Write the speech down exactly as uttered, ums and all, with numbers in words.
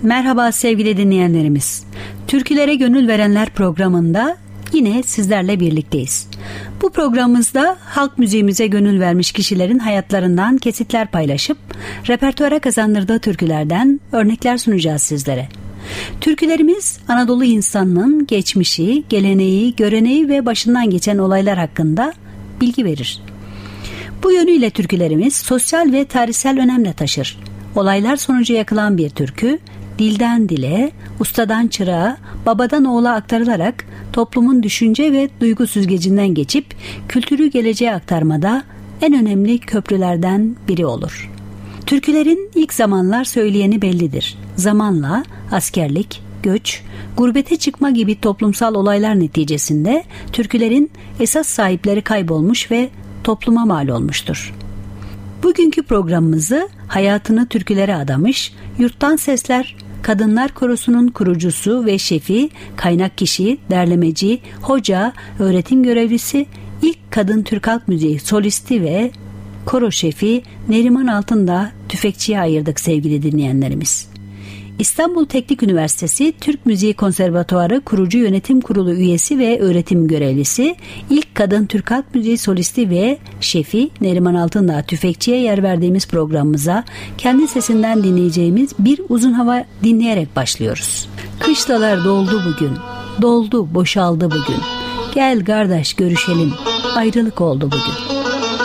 Merhaba sevgili dinleyenlerimiz. Türkülere Gönül Verenler programında yine sizlerle birlikteyiz. Bu programımızda halk müziğimize gönül vermiş kişilerin hayatlarından kesitler paylaşıp repertuara kazandırdığı türkülerden örnekler sunacağız sizlere. Türkülerimiz Anadolu insanının geçmişi, geleneği, göreneği ve başından geçen olaylar hakkında bilgi verir. Bu yönüyle türkülerimiz sosyal ve tarihsel önemle taşır. Olaylar sonucu yakılan bir türkü, dilden dile, ustadan çırağa, babadan oğula aktarılarak toplumun düşünce ve duygu süzgecinden geçip kültürü geleceğe aktarmada en önemli köprülerden biri olur. Türkülerin ilk zamanlar söyleyeni bellidir. Zamanla askerlik, göç, gurbete çıkma gibi toplumsal olaylar neticesinde türkülerin esas sahipleri kaybolmuş ve topluma mal olmuştur. Bugünkü programımızı hayatını türkülere adamış, Yurttan Sesler Kadınlar Korosu'nun kurucusu ve şefi, kaynak kişi, derlemeci, hoca, öğretim görevlisi, ilk kadın Türk halk müziği solisti ve koro şefi Neriman Altındağ Tüfekçi'ye ayırdık sevgili dinleyenlerimiz. İstanbul Teknik Üniversitesi Türk Müziği Konservatuarı kurucu yönetim kurulu üyesi ve öğretim görevlisi, ilk kadın Türk halk müziği solisti ve şefi Neriman Altındağ Tüfekçi'ye yer verdiğimiz programımıza kendi sesinden dinleyeceğimiz bir uzun hava dinleyerek başlıyoruz. Kışlalar doldu bugün, doldu boşaldı bugün. Gel kardeş görüşelim, ayrılık oldu bugün.